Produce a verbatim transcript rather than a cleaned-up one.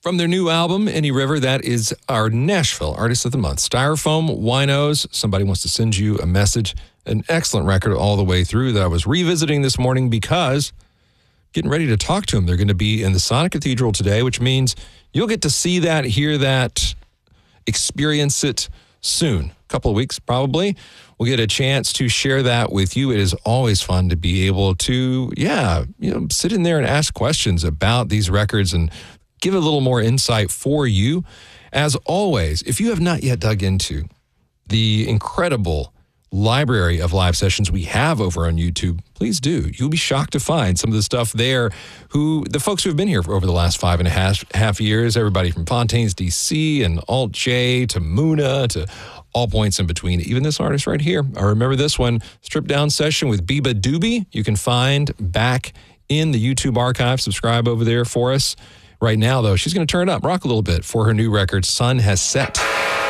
From their new album, Any River, that is our Nashville Artist of the Month. Styrofoam Winos. Somebody wants to send you a message. An excellent record all the way through that I was revisiting this morning because getting ready to talk to them. They're going to be in the Sonic Cathedral today, which means you'll get to see that, hear that, experience it soon. A couple of weeks, probably. We'll get a chance to share that with you. It is always fun to be able to, yeah, you know, sit in there and ask questions about these records and give a little more insight for you. As always, if you have not yet dug into the incredible library of live sessions we have over on YouTube, please do. You'll be shocked to find some of the stuff there who, the folks who have been here for over the last five and a half, half years, everybody from Fontaines D C and Alt J to Muna to all points in between. Even this artist right here. I remember this one, stripped down session with Biba Doobie. You can find back in the YouTube archive. Subscribe over there for us. Right now, though, she's going to turn it up, rock a little bit for her new record, Sun Has Set.